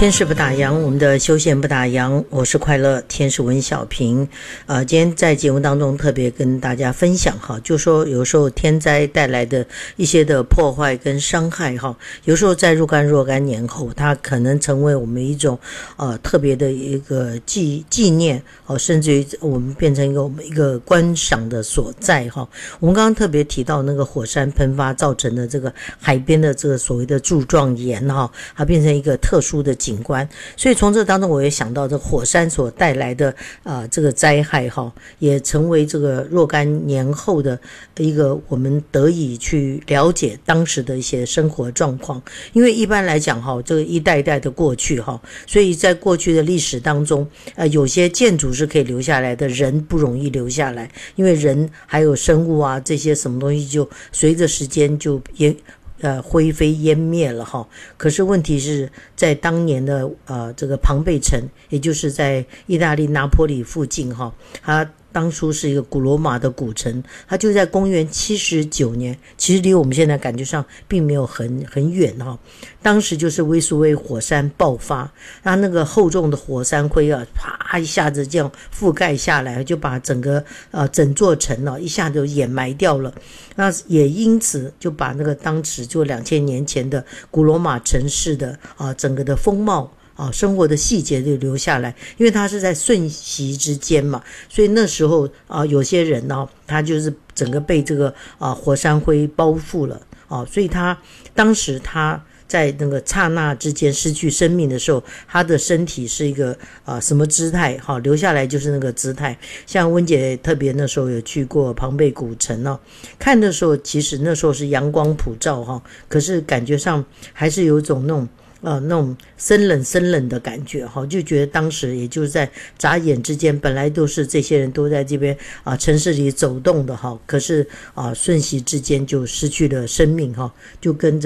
天使不打烊，我们的修宪不打烊，我是快乐天使文小平。今天在节目当中特别跟大家分享哈，就说有时候天灾带来的一些的破坏跟伤害哈，有时候在若干年后，它可能成为我们一种特别的一个纪念甚至于我们变成一个观赏的所在哈。我们刚刚特别提到那个火山喷发造成的这个海边的这个所谓的柱状岩哈，它变成一个特殊的景观，所以从这当中我也想到这火山所带来的这个灾害哈，也成为这个若干年后的一个我们得以去了解当时的一些生活状况。因为一般来讲哈，这个一代一代的过去哈，所以在过去的历史当中有些建筑是可以留下来的，人不容易留下来，因为人还有生物啊这些什么东西就随着时间就灰飞烟灭了哈。可是问题是在当年的这个庞贝城，也就是在意大利拿坡里附近哈，它当初是一个古罗马的古城，它就在公元79年，其实离我们现在感觉上并没有很远哈。当时就是威苏威火山爆发，那个厚重的火山灰啪一下子这样覆盖下来，就把整座城一下子掩埋掉了。那也因此就把那个当时就2000年前的古罗马城市的整个的风貌生活的细节就留下来，因为它是在瞬息之间嘛，所以那时候有些人他就是整个被这个火山灰包覆了所以他当时他在那个刹那之间失去生命的时候，他的身体是一个什么姿态留下来就是那个姿态。像温姐特别那时候有去过庞贝古城看的时候其实那时候是阳光普照可是感觉上还是有一种那种生冷的感觉就觉得当时也就是在眨眼之间，本来都是这些人都在这边城市里走动的可是瞬息之间就失去了生命就跟着